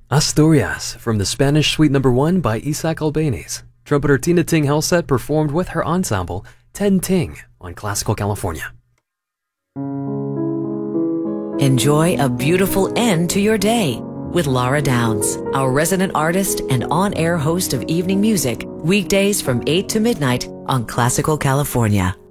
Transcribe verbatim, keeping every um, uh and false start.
Asturias from the Spanish Suite Number one by Isaac Albéniz. Trumpeter Tina Ting Helseth performed with her ensemble Ten Ting on Classical California. Enjoy a beautiful end to your day with Laura Downs, our resident artist and on-air host of evening music, weekdays from eight to midnight on Classical California.